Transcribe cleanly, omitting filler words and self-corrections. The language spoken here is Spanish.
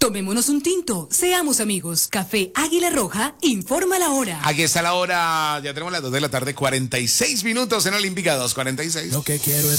Tomémonos un tinto, seamos amigos. Café Águila Roja informa la hora. Aquí está la hora, ya tenemos las 2 de la tarde, 46 minutos en Olímpica 2:46. Lo que quiero es